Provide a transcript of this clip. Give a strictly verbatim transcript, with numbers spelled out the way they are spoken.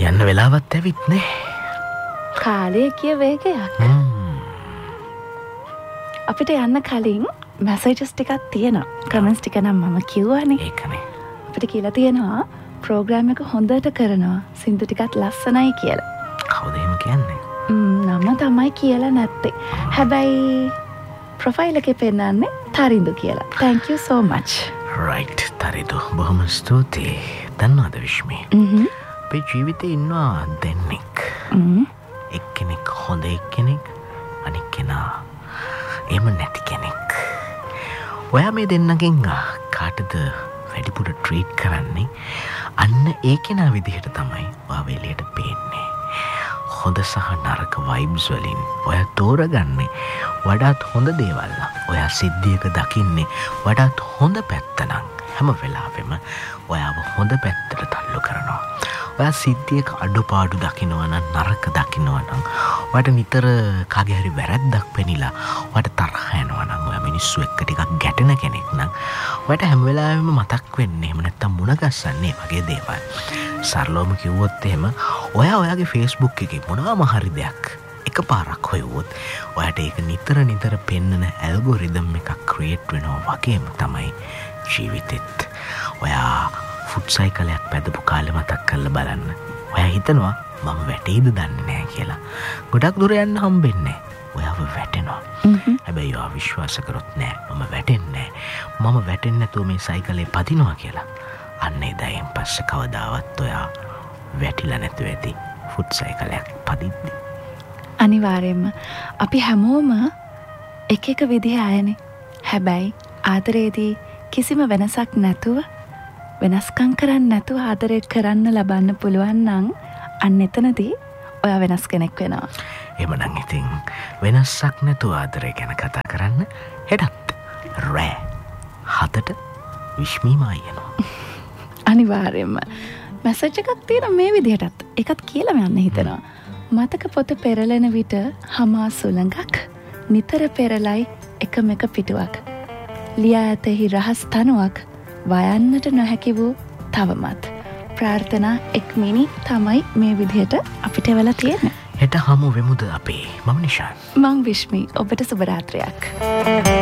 යන්න වෙලාවත් ඇවිත් නේ. කාලය කිය වේගයක්. අපිට යන්න කලින් මැසේජස් ටිකක් තියෙනවා. කමෙන්ට්ස් ටික නම් මම කිව්වනේ. ඒකනේ. අපිට කියලා තියෙනවා ප්‍රෝග්‍රෑම් එක හොඳට කරනවා. සින්දු ටිකක් ලස්සනයි කියලා. කවුද එහෙම කියන්නේ? නම තමයි කියලා නැත්තේ. හැබැයි ප්‍රොෆයිල් එකේ පෙන්නන්නේ තරිඳු කියලා. Thank you so much. Right, Tharindu. බොහොම ස්තුතියි. දන්නවද විශ්මී? අපේ ජීවිතේ ඉන්නවා දෙන්නෙක්. එක්කෙනෙක් හොඳ එක්කෙනෙක්, අනික් කෙනා එහෙම නැති කෙනෙක්. ඔයා මේ දෙන්නගෙන් කාටද වැඩිපුර ට්‍රීට් කරන්නේ? අන්න ඒ කෙනා විදිහට තමයි ඔයා එළියට පේන්නේ. හොඳ සහ නරක වයිබ්ස් වලින් ඔයා තෝරගන්නේ වඩාත් හොඳ දේවල් නම්. ඔයා සිද්ධියක දකින්නේ වඩාත් හොඳ පැත්ත නම් හැම වෙලාවෙම ඔයාව හොඳ පැත්තට තල්ලු කරනවා. ඔයා සිද්ධියක අඩුපාඩු දකිනවා නම්, නරක දකිනවා නම්, ඔයාට නිතර කාගේ හරි වැරැද්දක් පෙනිලා ඔයාට තරහ යනවා නම්, ඔයා මිනිස්සු එක්ක ටිකක් ගැටෙන කෙනෙක් නම්, ඔයාට හැම වෙලාවෙම මතක් වෙන්නේ එහෙම නැත්තම් මුණ ගැස්සන්නේ වගේ දේවල්. සරලවම කිව්වොත් එහෙම ඔයා ඔයාගේ Facebook එකේ මොනවාම හරි දෙයක් එකපාරක් හොයුවොත් ඔයාට ඒක නිතර නිතර පෙන්නන ඇල්ගොරිදම් එකක් ක්‍රියේට් වෙනවා වගේම තමයි ජීවිතෙත්. ඔයා ෆුට් සයිකලයක් පැදපු කාලේ මතක් කරලා බලන්න. ඔයා හිතනවා මම වැටෙයිද දන්නේ නැහැ කියලා. ගොඩක් දුර යන්න හම්බෙන්නේ නැහැ. ඔයාව වැටෙනවා. හැබැයි ඔයා විශ්වාස කරොත් නෑ මම වැටෙන්නේ නැහැ. මම වැටෙන්නේ නැතුව මේ සයිකලේ පදිනවා කියලා. අන්න එදායින් පස්සේ කවදාවත් ඔයා වැටිලා නැතුව ඇති ෆුට් සයිකලයක් පදිද්දි. අනිවාර්යයෙන්ම අපි හැමෝම එක එක විදිහ අයනේ. හැබැයි ආදරේදී කිසිම වෙනසක් නැතුව, වෙනස්කම් කරන්න නැතුව ආදරය කරන්න ලබන්න පුළුවන් නම් අන්න එතනදී ඔයා වෙනස් කෙනෙක් වෙනවා. එහෙමනම් ඉතින් වෙනසක් නැතුව ආදරය ගැන කතා කරන්න හෙටත් රෑ හතට විශ්මී මායනවා. අනිවාර්යයෙන්ම මැසේජ් එකක් තියෙන මේ විදිහටත් එකත් කියලා යන්න හිතනවා. මතක පොත පෙරලෙන විට හමා සුළඟක් නිතර පෙරලයි එකම එක පිටුවක්. ලියා ඇතෙහි රහස් තනුවක් වයන්නට නොහැකි වූ තවමත්. ප්‍රාර්ථනා එක් මිනි තමයි මේ විදිහට අපිට වෙලා තියෙන්නේ. හෙට හමු වෙමුද අපේ? මම නිෂාන්. මං විශ්මී. ඔබට සුබ රාත්‍රියක්.